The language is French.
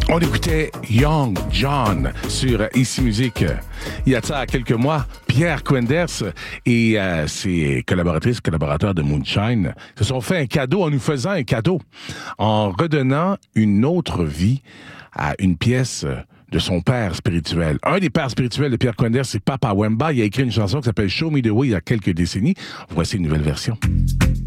On écoutait Young John sur Ici Musique. Il y a ça quelques mois, Pierre Quenders et ses collaborateurs de Moonshine se sont fait un cadeau en nous faisant un cadeau, en redonnant une autre vie à une pièce de son père spirituel. Un des pères spirituels de Pierre Quenders, c'est Papa Wemba. Il a écrit une chanson qui s'appelle Show Me the Way il y a quelques décennies. Voici une nouvelle version.